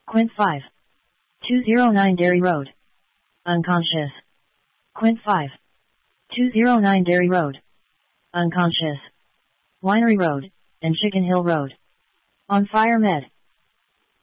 Quint 5. 209 Dairy Road. Unconscious. Quint 5. 209 Dairy Road. Unconscious. Winery Road, and Chicken Hill Road. On fire med.